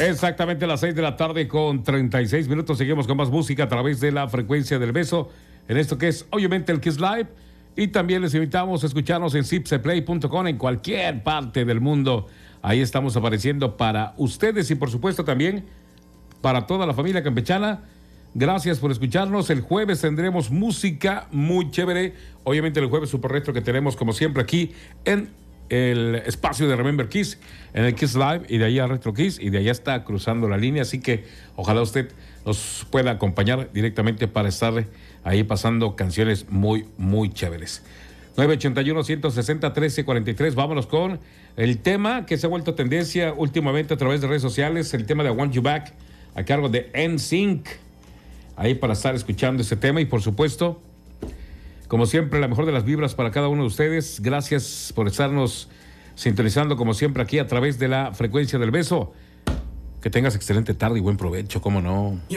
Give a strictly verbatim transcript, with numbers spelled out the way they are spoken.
Exactamente a las seis de la tarde con treinta y seis minutos. Seguimos con más música a través de la frecuencia del beso. En esto que es, obviamente, el Kiss Live. Y también les invitamos a escucharnos en zipseplay punto com en cualquier parte del mundo. Ahí estamos apareciendo para ustedes y, por supuesto, también para toda la familia campechana. Gracias por escucharnos. El jueves tendremos música muy chévere. Obviamente el jueves super retro que tenemos como siempre aquí en el espacio de Remember Kiss, en el Kiss Live, y de ahí a Retro Kiss, y de allá está cruzando la línea. Así que ojalá usted nos pueda acompañar directamente para estar ahí pasando canciones muy, muy chéveres. nueve ochenta y uno, ciento sesenta, trece cuarenta y tres. Vámonos con el tema que se ha vuelto tendencia últimamente a través de redes sociales, el tema de I Want You Back, a cargo de N Sync. Ahí para estar escuchando ese tema y, por supuesto, como siempre, la mejor de las vibras para cada uno de ustedes. Gracias por estarnos sintonizando como siempre aquí a través de la frecuencia del beso. Que tengas excelente tarde y buen provecho, cómo no.